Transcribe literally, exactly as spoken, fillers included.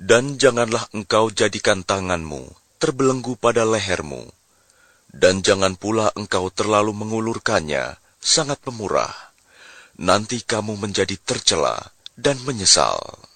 Dan janganlah engkau jadikan tanganmu terbelenggu pada lehermu, dan jangan pula engkau terlalu mengulurkannya sangat pemurah. Nanti kamu menjadi tercela dan menyesal.